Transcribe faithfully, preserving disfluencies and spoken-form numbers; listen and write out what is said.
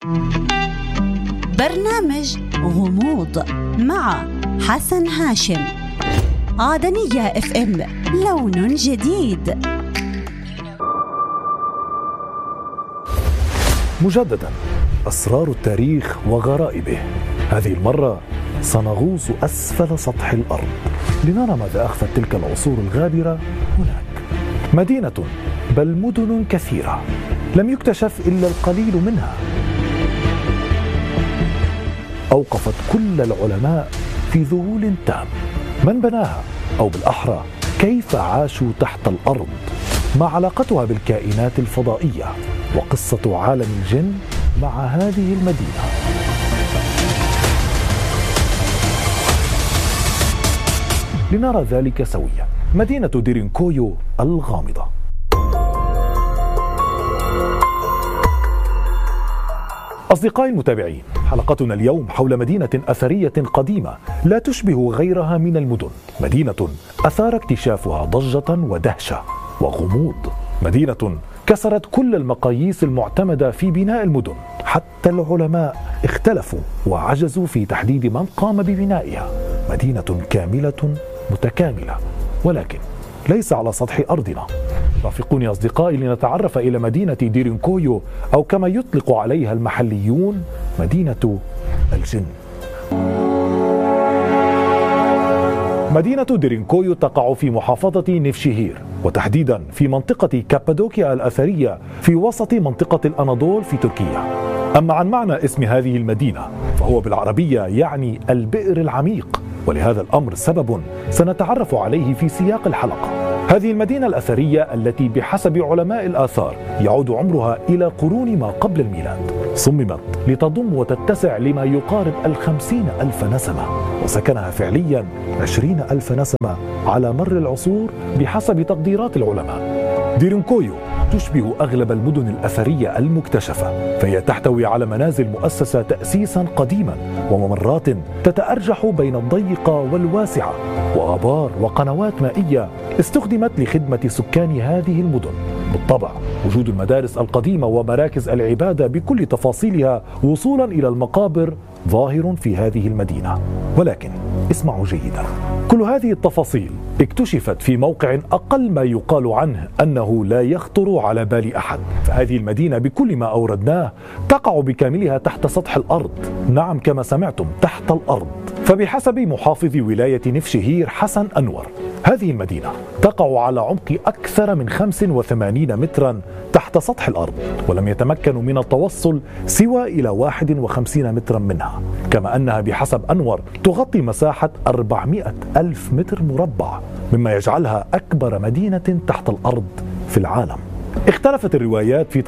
برنامج غموض مع حسن هاشم. عدنية اف ام، لون جديد. مجددا أسرار التاريخ وغرائبه. هذه المرة سنغوص أسفل سطح الأرض لنرى ماذا أخفت تلك العصور الغابرة هناك. مدينة بل مدن كثيرة لم يكتشف إلا القليل منها، أوقفت كل العلماء في ذهول تام. من بناها؟ أو بالأحرى كيف عاشوا تحت الأرض؟ ما علاقتها بالكائنات الفضائية؟ وقصة عالم الجن مع هذه المدينة. لنرى ذلك سويا. مدينة ديرينكويو الغامضة. أصدقائي المتابعين، حلقتنا اليوم حول مدينة أثرية قديمة لا تشبه غيرها من المدن. مدينة أثار اكتشافها ضجة ودهشة وغموض. مدينة كسرت كل المقاييس المعتمدة في بناء المدن، حتى العلماء اختلفوا وعجزوا في تحديد من قام ببنائها. مدينة كاملة متكاملة، ولكن ليس على سطح أرضنا. رافقوني أصدقائي لنتعرف إلى مدينة ديرينكويو، أو كما يطلق عليها المحليون مدينة الجن. مدينة ديرينكويو تقع في محافظة نفشهير، وتحديدا في منطقة كابادوكيا الأثرية في وسط منطقة الأناضول في تركيا. أما عن معنى اسم هذه المدينة فهو بالعربية يعني البئر العميق، ولهذا الأمر سبب سنتعرف عليه في سياق الحلقة. هذه المدينة الأثرية التي بحسب علماء الآثار يعود عمرها إلى قرون ما قبل الميلاد، صممت لتضم وتتسع لما يقارب الخمسين ألف نسمة، وسكنها فعليا عشرين ألف نسمة على مر العصور بحسب تقديرات العلماء. ديرينكويو تشبه أغلب المدن الأثرية المكتشفة، فهي تحتوي على منازل مؤسسة تأسيسا قديما، وممرات تتأرجح بين الضيقة والواسعة، وآبار وقنوات مائية استخدمت لخدمة سكان هذه المدن. بالطبع وجود المدارس القديمة ومراكز العبادة بكل تفاصيلها وصولا إلى المقابر ظاهر في هذه المدينة. ولكن اسمعوا جيدا، كل هذه التفاصيل اكتشفت في موقع أقل ما يقال عنه أنه لا يخطر على بال أحد. فهذه المدينة بكل ما أوردناه تقع بكاملها تحت سطح الأرض. نعم، كما سمعتم، تحت الأرض. فبحسب محافظ ولاية نفشهير حسن أنور، هذه المدينة تقع على عمق أكثر من خمسة وثمانين مترا تحت سطح الأرض، ولم يتمكنوا من التوصل سوى إلى واحد وخمسين مترا منها. كما أنها بحسب أنور تغطي مساحة أربعمائة ألف متر مربع، مما يجعلها أكبر مدينة تحت الأرض في العالم. اختلفت الروايات في